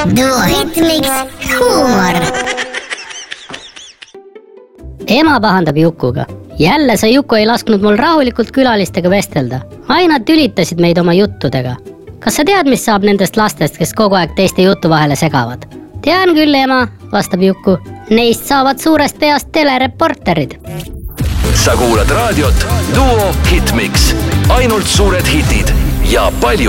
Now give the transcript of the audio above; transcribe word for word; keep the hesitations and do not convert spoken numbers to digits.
Duo Hitmix huumor. Ema pahandab Jukuga. Jälle sa Juku ei lasknud mul rahulikult külalistega vestelda. Aina tülitasid meid oma juttudega. Kas sa tead, mis saab nendest lastest, kes kogu aeg teiste jutu vahele segavad? Tean küll, ema, vastab Juku. Neist saavad suurest peast telereporterid. Sa kuulad raadiot Duo Hitmix. Ainult suured hitid ja palju